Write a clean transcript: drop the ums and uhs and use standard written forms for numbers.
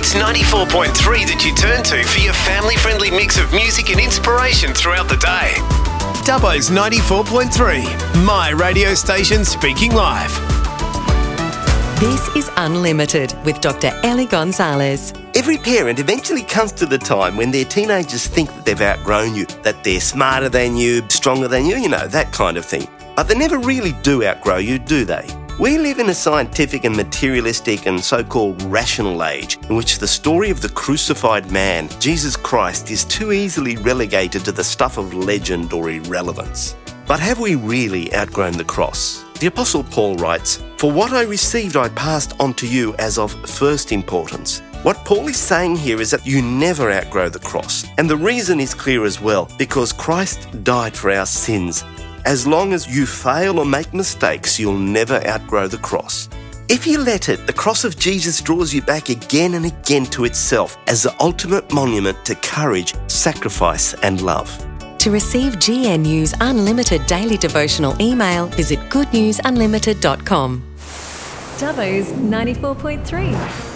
It's 94.3 that you turn to for your family-friendly mix of music and inspiration throughout the day. Dubbo's 94.3, my radio station speaking live. This is Unlimited with Dr. Ellie Gonzalez. Every parent eventually comes to the time when their teenagers think that they've outgrown you, that they're smarter than you, stronger than you, that kind of thing. But they never really do outgrow you, do they? We live in a scientific and materialistic and so-called rational age in which the story of the crucified man, Jesus Christ, is too easily relegated to the stuff of legend or irrelevance. But have we really outgrown the cross? The Apostle Paul writes, "For what I received I passed on to you as of first importance." What Paul is saying here is that you never outgrow the cross. And the reason is clear as well, because Christ died for our sins. As long as you fail or make mistakes, you'll never outgrow the cross. If you let it, the cross of Jesus draws you back again and again to itself as the ultimate monument to courage, sacrifice and love. To receive GNU's unlimited daily devotional email, visit goodnewsunlimited.com. Dubbo's 94.3.